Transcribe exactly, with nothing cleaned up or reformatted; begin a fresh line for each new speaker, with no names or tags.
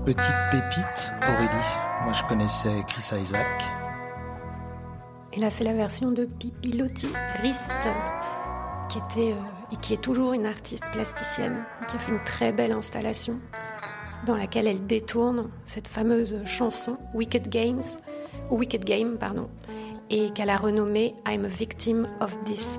Petite pépite, Aurélie. Moi, je connaissais Chris Isaak.
Et là, c'est la version de Pipilotti Rist, qui était euh, et qui est toujours une artiste plasticienne, qui a fait une très belle installation dans laquelle elle détourne cette fameuse chanson Wicked Games, ou Wicked Game, pardon, et qu'elle a renommée I'm a Victim of This